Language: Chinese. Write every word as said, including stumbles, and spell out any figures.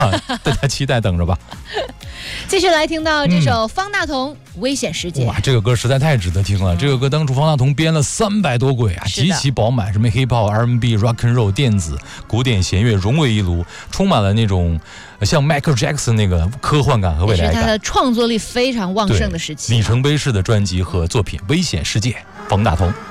大家期待等着吧。 继续来听到这首方大同《危险世界》。 哇，这个歌实在太值得听了。嗯、这个歌当初方大同编了三百多轨啊，极其饱满，什么 hip hop、R and B、rock and roll、电子、古典弦乐融为一炉，充满了那种像 Michael Jackson 那个科幻感和未来感。 也是他的创作力非常旺盛的时期。 里程碑式的专辑和作品《危险世界》，方大同。